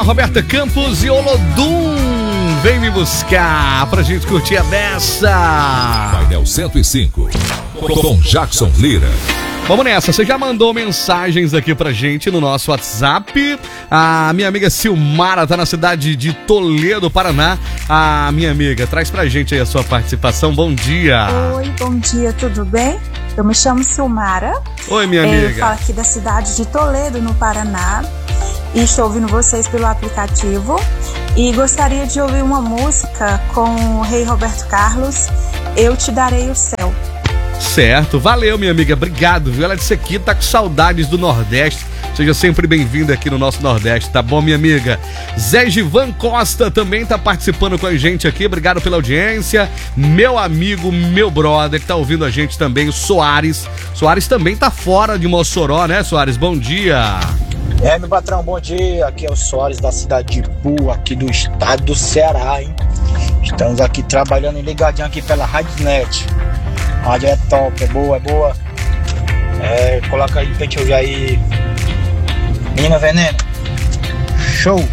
Roberta Campos e Olodum, vem me buscar pra gente curtir a dessa. Painel 105, com Jackson Lira. Vamos nessa, você já mandou mensagens aqui pra gente no nosso WhatsApp. A minha amiga Silmara tá na cidade de Toledo, Paraná. A minha amiga, traz pra gente aí a sua participação. Bom dia. Oi, bom dia, tudo bem? Eu me chamo Silmara. Oi, minha amiga. Eu falo aqui da cidade de Toledo, no Paraná. E estou ouvindo vocês pelo aplicativo. E gostaria de ouvir uma música com o Rei Roberto Carlos, Eu Te Darei o Céu. Certo, valeu, minha amiga, obrigado, viu? Ela disse aqui, tá com saudades do Nordeste. Seja sempre bem-vinda aqui no nosso Nordeste, tá bom, minha amiga? Zé Givan Costa também tá participando com a gente aqui, obrigado pela audiência. Meu amigo, meu brother, que tá ouvindo a gente também, o Soares. Soares também tá fora de Mossoró, né, Soares? Bom dia. Meu patrão, bom dia. Aqui é o Soares da cidade de Ipu, aqui do estado do Ceará, hein? Estamos aqui trabalhando e ligadinho aqui pela Rádio.net. A rádio é top, é boa. Coloca aí pra gente ouvir aí. Menina Veneno. Show!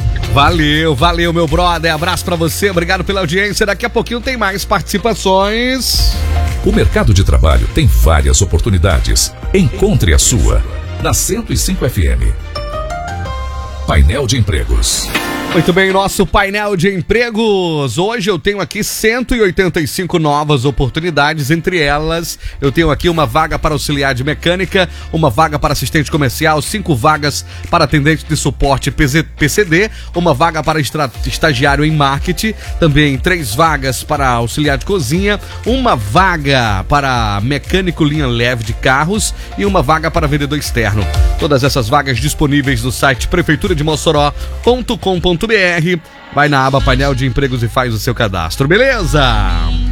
Valeu, meu brother. Abraço pra você, obrigado pela audiência. Daqui a pouquinho tem mais participações. O mercado de trabalho tem várias oportunidades. Encontre a sua na 105 FM. Painel de Empregos. Muito bem, nosso painel de empregos. Hoje eu tenho aqui 185 novas oportunidades. Entre elas, eu tenho aqui uma vaga para auxiliar de mecânica, uma vaga para assistente comercial, 5 vagas para atendente de suporte PCD, uma vaga para estagiário em marketing, também 3 vagas para auxiliar de cozinha, uma vaga para mecânico linha leve de carros e uma vaga para vendedor externo. Todas essas vagas disponíveis no site prefeiturademossoró.com.br. Vai na aba painel de empregos e faz o seu cadastro, beleza?